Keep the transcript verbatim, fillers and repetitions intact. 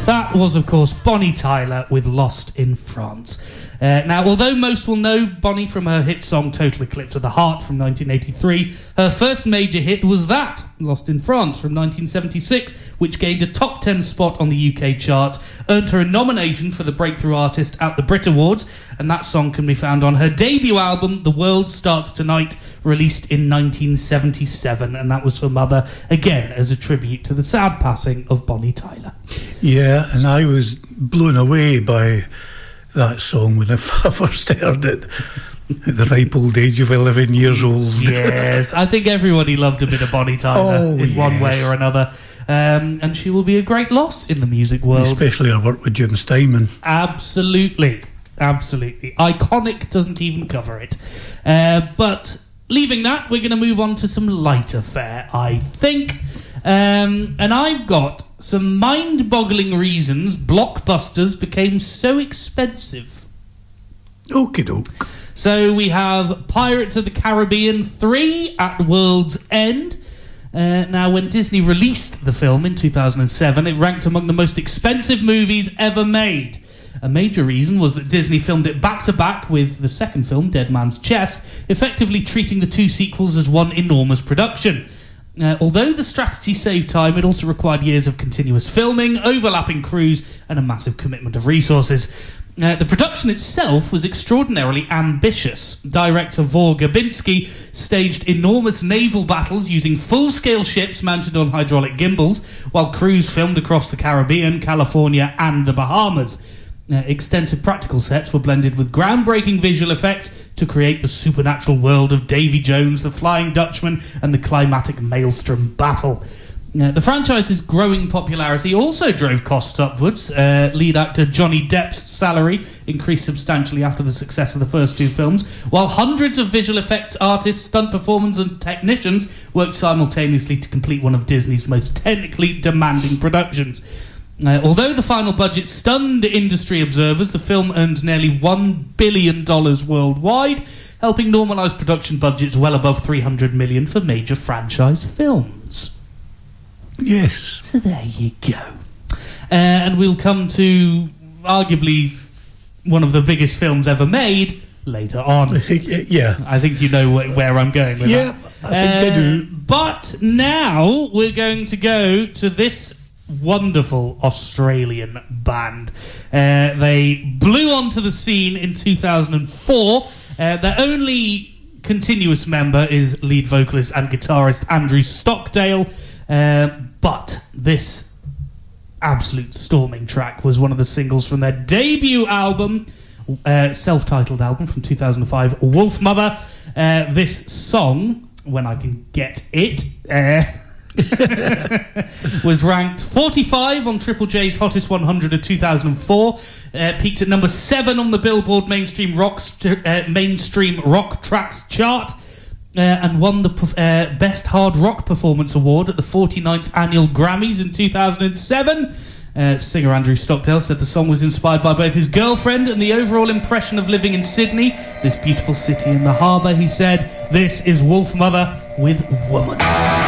That was, of course, Bonnie Tyler with Lost in France. Uh, now, although most will know Bonnie from her hit song Total Eclipse of the Heart from nineteen eighty-three, her first major hit was that, Lost in France from nineteen seventy-six, which gained a top ten spot on the U K charts, earned her a nomination for the Breakthrough Artist at the Brit Awards, and that song can be found on her debut album, The World Starts Tonight, released in nineteen seventy-seven, and that was for Mother, again, as a tribute to the sad passing of Bonnie Tyler. Yeah, and I was blown away by that song when I first heard it at the ripe old age of eleven years old. Yes, I think everybody loved a bit of Bonnie Tyler oh, in yes. one way or another. Um, and she will be a great loss in the music world. Especially her work with Jim Steinman. Absolutely. Absolutely. Iconic doesn't even cover it. Uh, but leaving that, we're going to move on to some lighter fare, I think. Um, and I've got some mind-boggling reasons blockbusters became so expensive. Okie doke. So we have Pirates of the Caribbean three at World's End. Uh, now, when Disney released the film in two thousand seven, it ranked among the most expensive movies ever made. A major reason was that Disney filmed it back-to-back with the second film, Dead Man's Chest, effectively treating the two sequels as one enormous production. Uh, although the strategy saved time, it also required years of continuous filming, overlapping crews, and a massive commitment of resources. Uh, the production itself was extraordinarily ambitious. Director Vore Gabinski staged enormous naval battles using full-scale ships mounted on hydraulic gimbals, while crews filmed across the Caribbean, California, and the Bahamas. Uh, extensive practical sets were blended with groundbreaking visual effects to create the supernatural world of Davy Jones, the Flying Dutchman, and the climatic Maelstrom battle. Uh, the franchise's growing popularity also drove costs upwards. Uh, lead actor Johnny Depp's salary increased substantially after the success of the first two films, while hundreds of visual effects artists, stunt performers, and technicians worked simultaneously to complete one of Disney's most technically demanding productions. Uh, although the final budget stunned industry observers, the film earned nearly one billion dollars worldwide, helping normalise production budgets well above three hundred million dollars for major franchise films. Yes. So there you go. Uh, and we'll come to arguably one of the biggest films ever made later on. Yeah. I think you know wh- where I'm going with yeah, that. I think uh, I do. But now we're going to go to this wonderful Australian band. Uh, they blew onto the scene in two thousand four. Uh, their only continuous member is lead vocalist and guitarist Andrew Stockdale. Uh, but this absolute storming track was one of the singles from their debut album, uh, self-titled album from two thousand five, Wolf Mother. Uh, this song, when I can get it, uh, was ranked forty-five on Triple J's Hottest one hundred of two thousand four, uh, peaked at number seven on the Billboard Mainstream Rock st- uh, Mainstream Rock Tracks chart, uh, and won the uh, Best Hard Rock Performance Award at the forty-ninth Annual Grammys in two thousand seven. Uh, singer Andrew Stockdale said the song was inspired by both his girlfriend and the overall impression of living in Sydney, this beautiful city in the harbour. He said, "This is Wolf Mother with Woman."